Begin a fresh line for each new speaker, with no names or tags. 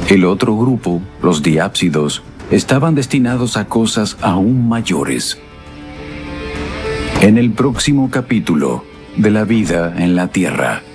El otro grupo, los diápsidos, estaban destinados a cosas aún mayores. En el próximo capítulo de La vida en la Tierra.